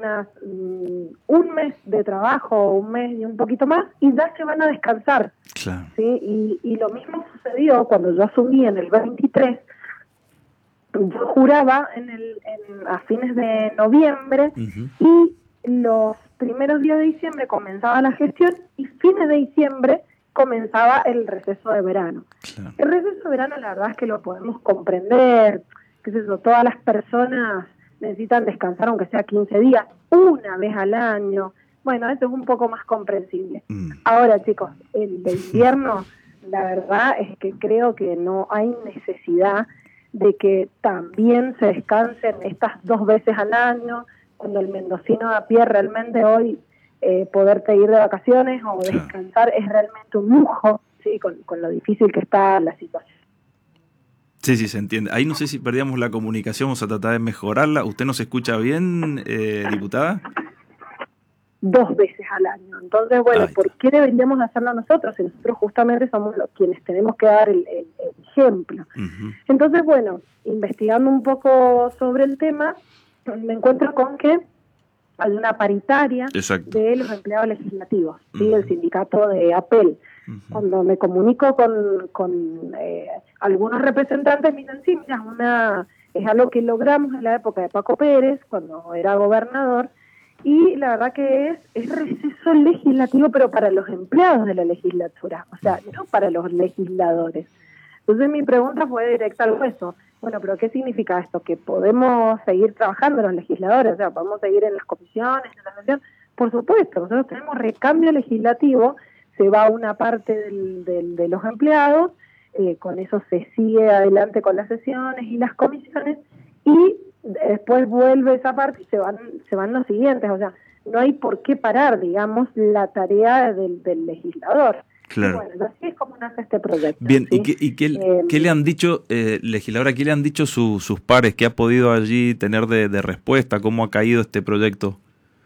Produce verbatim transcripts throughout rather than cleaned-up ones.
unas um, un mes de trabajo, un mes y un poquito más, y ya se van a descansar. Claro. ¿Sí? Y, y lo mismo sucedió cuando yo asumí en el veintitrés. Yo juraba en el, en, a fines de noviembre, Uh-huh. y los primeros días de diciembre comenzaba la gestión y fines de diciembre comenzaba el receso de verano. Claro. El receso de verano, la verdad es que lo podemos comprender, qué sé yo, todas las personas necesitan descansar aunque sea quince días, una vez al año. Bueno, eso es un poco más comprensible. Mm. Ahora, chicos, el de invierno, la verdad es que creo que no hay necesidad de que también se descansen estas dos veces al año, cuando el mendocino a pie realmente hoy eh, poderte ir de vacaciones o Claro. descansar es realmente un lujo, ¿sí? con, con lo difícil que está la situación. Sí, sí, se entiende. Ahí no sé si perdíamos la comunicación, vamos a tratar de mejorarla. ¿Usted nos escucha bien, eh, diputada? Dos veces al año. Entonces, bueno, ¿por qué deberíamos hacerlo nosotros? Si nosotros justamente somos los quienes tenemos que dar el, el, el ejemplo. Uh-huh. Entonces, bueno, investigando un poco sobre el tema, me encuentro con que hay una paritaria Exacto. de los empleados legislativos, ¿sí? Uh-huh. El sindicato de APEL. Uh-huh. Cuando me comunico con, con eh, algunos representantes, me dicen, sí, mira, una, es algo que logramos en la época de Paco Pérez, cuando era gobernador, y la verdad que es, es receso legislativo, pero para los empleados de la legislatura, o sea, no para los legisladores. Entonces mi pregunta fue directa al hueso. Bueno, pero ¿qué significa esto? ¿Que podemos seguir trabajando los legisladores? O sea, ¿podemos seguir en las comisiones, en la sesión? Por supuesto, nosotros tenemos recambio legislativo, se va una parte del, del, de los empleados, eh, con eso se sigue adelante con las sesiones y las comisiones, y después vuelve esa parte y se van, se van los siguientes. O sea, no hay por qué parar, digamos, la tarea del, del legislador. Claro. Y bueno, así es como nace este proyecto. Bien, ¿sí? ¿y, qué, y qué, eh, qué le han dicho, eh, legisladora, qué le han dicho su, sus pares? ¿Qué ha podido allí tener de, de respuesta? ¿Cómo ha caído este proyecto?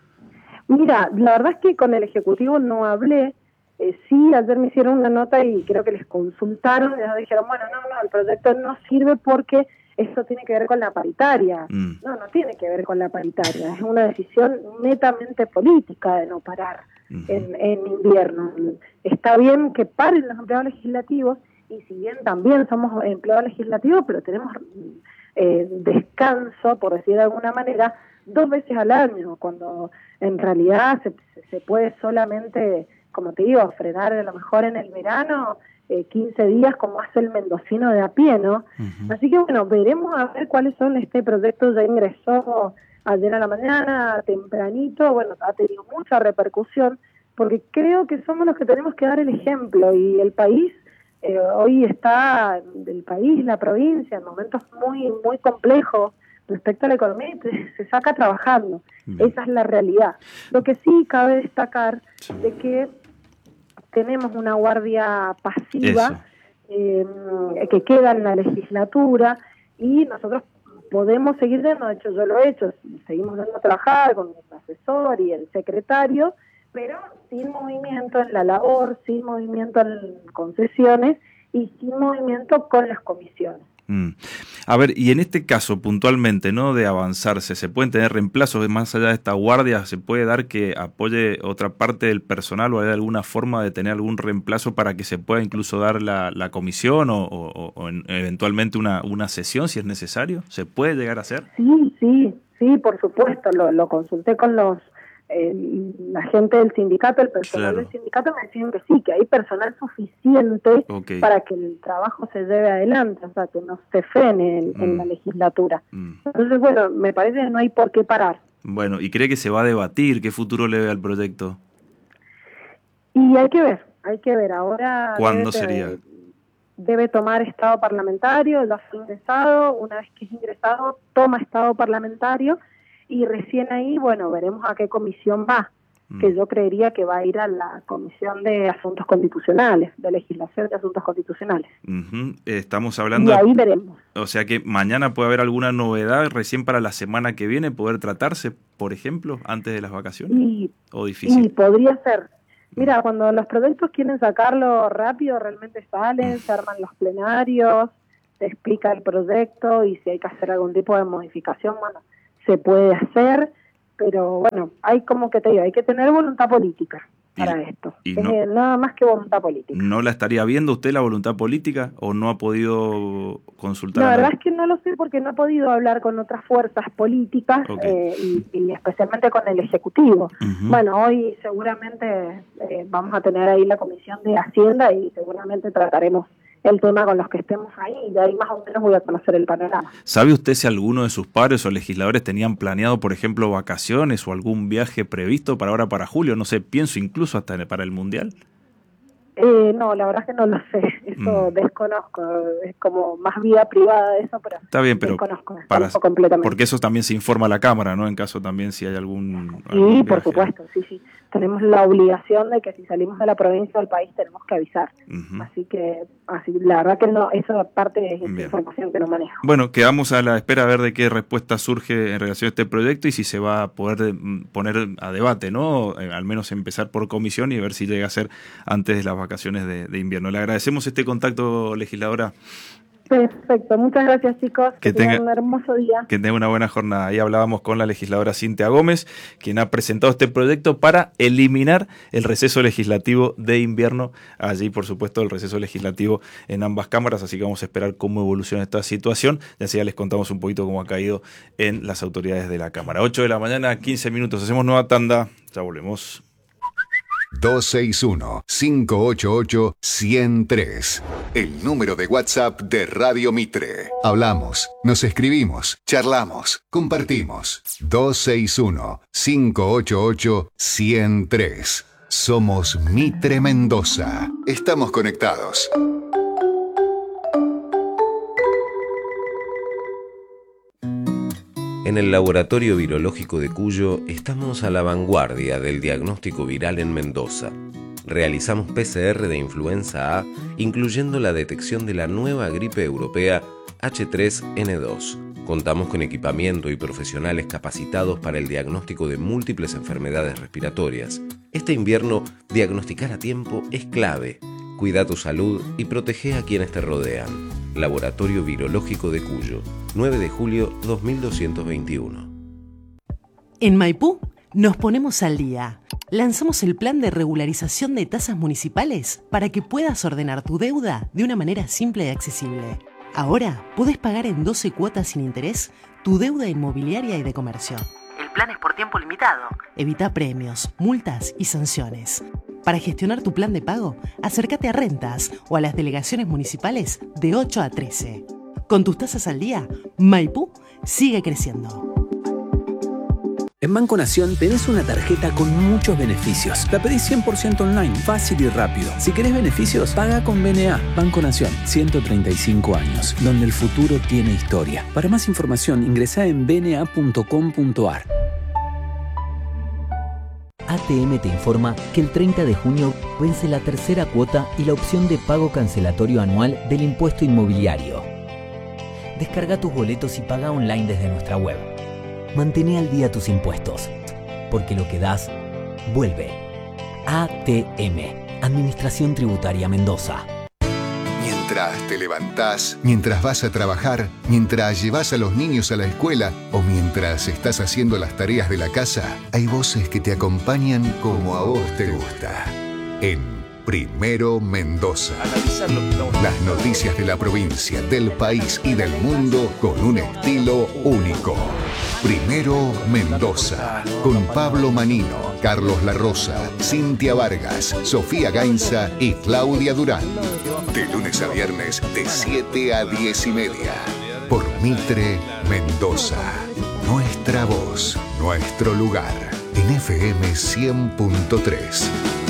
Mira, la verdad es que con el Ejecutivo no hablé. Eh, sí, ayer me hicieron una nota y creo que les consultaron, y ellos dijeron, bueno, no, no, el proyecto no sirve porque eso tiene que ver con la paritaria. Mm. No, no tiene que ver con la paritaria, es una decisión netamente política de no parar uh-huh. en, en invierno. Está bien que paren los empleados legislativos, y si bien también somos empleados legislativos, pero tenemos eh, descanso, por decir de alguna manera, dos veces al año, cuando en realidad se, se puede solamente, como te digo, frenar a lo mejor en el verano eh, quince días, como hace el mendocino de a pie, ¿no? Uh-huh. Así que bueno, veremos a ver cuáles son. Este proyecto ya ingresó ayer a la mañana, tempranito, bueno, ha tenido mucha repercusión, porque creo que somos los que tenemos que dar el ejemplo, y el país, eh, hoy está, el país, la provincia, en momentos muy, muy complejos respecto a la economía, y se saca trabajando. Bien. Esa es la realidad. Lo que sí cabe destacar sí. de que tenemos una guardia pasiva eh, que queda en la legislatura, y nosotros podemos seguir yendo. De hecho, yo lo he hecho, seguimos yendo a trabajar con el asesor y el secretario, pero sin movimiento en la labor, sin movimiento en concesiones y sin movimiento con las comisiones. Mm. A ver, y en este caso puntualmente, ¿no?, de avanzarse, ¿se pueden tener reemplazos más allá de esta guardia? ¿Se puede dar que apoye otra parte del personal, o hay alguna forma de tener algún reemplazo para que se pueda incluso dar la, la comisión o, o, o en, eventualmente una, una sesión si es necesario? ¿Se puede llegar a hacer? Sí, sí, sí, por supuesto, lo, lo consulté con los eh, la gente del sindicato, el personal claro. del sindicato me decían que sí, que hay personal suficiente okay. para que el trabajo se lleve adelante, o sea, que no se frene en, mm. en la legislatura. Mm. Entonces, bueno, me parece que no hay por qué parar. Bueno, ¿y cree que se va a debatir? ¿Qué futuro le ve al proyecto? Y hay que ver, hay que ver. Ahora ¿cuándo debe, sería? Debe tomar estado parlamentario, lo ha ingresado, una vez que es ingresado, toma estado parlamentario, y recién ahí, bueno, veremos a qué comisión va, mm. que yo creería que va a ir a la Comisión de Asuntos Constitucionales, de Legislación de Asuntos Constitucionales. Uh-huh. Estamos hablando... Y ahí veremos. O sea que mañana puede haber alguna novedad recién para la semana que viene, poder tratarse, por ejemplo, antes de las vacaciones, y, ¿o difícil? Y podría ser. Mira, cuando los proyectos quieren sacarlo rápido, realmente salen, se arman los plenarios, se explica el proyecto, y si hay que hacer algún tipo de modificación, bueno, se puede hacer, pero bueno, hay como que te digo, hay que tener voluntad política para y, esto, y es no, nada más que voluntad política. ¿No la estaría viendo usted la voluntad política o no ha podido consultar? La a verdad nadie? es que no lo sé porque no he podido hablar con otras fuerzas políticas, Okay. eh, y, y especialmente con el Ejecutivo. Uh-huh. Bueno, hoy seguramente eh, vamos a tener ahí la Comisión de Hacienda y seguramente trataremos el tema con los que estemos ahí, y de ahí más o menos voy a conocer el panorama. ¿Sabe usted si alguno de sus pares o legisladores tenían planeado, por ejemplo, vacaciones o algún viaje previsto para ahora, para julio? No sé, pienso incluso hasta para el Mundial. Eh, no, la verdad es que no lo sé, eso mm. desconozco, es como más vida privada de eso, pero está bien, pero desconozco, para, completamente. Porque eso también se informa a la Cámara, ¿no? En caso también si hay algún... Sí, algún por supuesto, sí, sí. Tenemos la obligación de que si salimos de la provincia del país tenemos que avisar. Uh-huh. Así que, así la verdad que no, esa parte es bien. Información que no manejo. Bueno, quedamos a la espera a ver de qué respuesta surge en relación a este proyecto y si se va a poder poner a debate, ¿no? Al menos empezar por comisión y ver si llega a ser antes de las vacaciones de, de invierno. Le agradecemos este contacto, legisladora. Perfecto, muchas gracias, chicos, que, que tengan tenga un hermoso día. Que tengan una buena jornada. Ahí hablábamos con la legisladora Cintia Gómez, quien ha presentado este proyecto para eliminar el receso legislativo de invierno. Allí, por supuesto, el receso legislativo en ambas cámaras, así que vamos a esperar cómo evoluciona esta situación. Y así ya les contamos un poquito cómo ha caído en las autoridades de la Cámara. ocho de la mañana, quince minutos. Hacemos nueva tanda. Ya volvemos. dos seis uno, cinco ocho ocho, uno cero tres. El número de WhatsApp de Radio Mitre. Hablamos, nos escribimos, charlamos, compartimos. dos seis uno, cinco ocho ocho, uno cero tres. Somos Mitre Mendoza. Estamos conectados. En el Laboratorio Virológico de Cuyo estamos a la vanguardia del diagnóstico viral en Mendoza. Realizamos P C R de influenza A, incluyendo la detección de la nueva gripe europea H tres N dos. Contamos con equipamiento y profesionales capacitados para el diagnóstico de múltiples enfermedades respiratorias. Este invierno, diagnosticar a tiempo es clave. Cuida tu salud y protege a quienes te rodean. Laboratorio Virológico de Cuyo, nueve de julio dos mil doscientos veintiuno. En Maipú nos ponemos al día. Lanzamos el plan de regularización de tasas municipales para que puedas ordenar tu deuda de una manera simple y accesible. Ahora podés pagar en doce cuotas sin interés tu deuda inmobiliaria y de comercio. El plan es por tiempo limitado. Evita premios, multas y sanciones. Para gestionar tu plan de pago, acércate a Rentas o a las delegaciones municipales de ocho a trece. Con tus tasas al día, Maipú sigue creciendo. En Banco Nación tenés una tarjeta con muchos beneficios. La pedís cien por ciento online, fácil y rápido. Si querés beneficios, paga con B N A. Banco Nación, ciento treinta y cinco años, donde el futuro tiene historia. Para más información, ingresá en b n a punto com punto a r. A T M te informa que el treinta de junio vence la tercera cuota y la opción de pago cancelatorio anual del impuesto inmobiliario. Descarga tus boletos y paga online desde nuestra web. Mantén al día tus impuestos, porque lo que das, vuelve. A T M, Administración Tributaria Mendoza. Mientras te levantás, mientras vas a trabajar, mientras llevas a los niños a la escuela o mientras estás haciendo las tareas de la casa, hay voces que te acompañan como a vos te gusta. En Primero Mendoza. Las noticias de la provincia, del país y del mundo con un estilo único. Primero Mendoza, con Pablo Manino, Carlos La Rosa, Cintia Vargas, Sofía Gainza y Claudia Durán. De lunes a viernes, de siete a diez y media. Por Mitre Mendoza. Nuestra voz, nuestro lugar. En F M cien punto tres.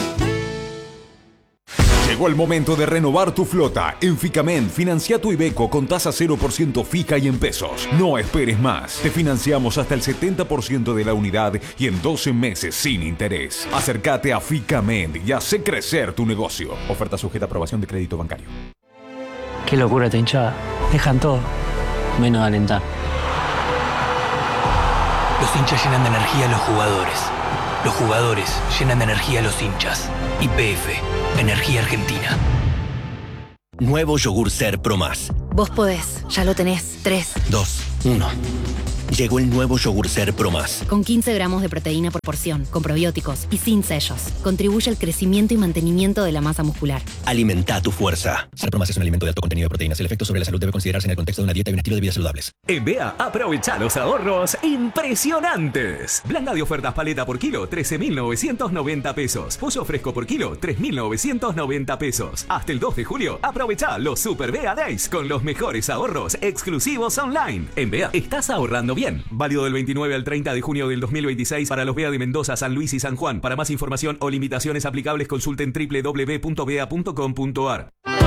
Llegó el momento de renovar tu flota. En Ficamen, financia tu Iveco con tasa cero por ciento fija y en pesos. No esperes más. Te financiamos hasta el setenta por ciento de la unidad y en doce meses sin interés. Acércate a Ficamen y hace crecer tu negocio. Oferta sujeta a aprobación de crédito bancario. Qué locura esta hinchada. Dejan todo, menos alentar. Los hinchas llenan de energía a los jugadores. Los jugadores llenan de energía a los hinchas. Y P F, Energía Argentina. Nuevo yogur Ser Pro Más. Vos podés, ya lo tenés. tres, dos, uno. Llegó el nuevo Yogur Ser Pro Más. Con quince gramos de proteína por porción, con probióticos y sin sellos. Contribuye al crecimiento y mantenimiento de la masa muscular. Alimenta tu fuerza. Ser Pro Más es un alimento de alto contenido de proteínas. El efecto sobre la salud debe considerarse en el contexto de una dieta y un estilo de vida saludables. En B A, aprovecha los ahorros impresionantes. Blanda de ofertas paleta por kilo, trece mil novecientos noventa pesos. Pollo fresco por kilo, tres mil novecientos noventa pesos. Hasta el dos de julio, aprovecha los Super B A Days con los mejores ahorros exclusivos online. En B A, estás ahorrando bien. Válido del veintinueve al treinta de junio del dos mil veintiséis para los B A de Mendoza, San Luis y San Juan. Para más información o limitaciones aplicables, consulten doble u doble u doble u punto b a punto com punto a r.